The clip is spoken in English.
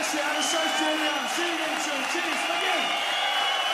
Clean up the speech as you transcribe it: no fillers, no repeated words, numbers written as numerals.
谢谢 Adam Schiff Jr. See you again soon. Cheers. Thank you.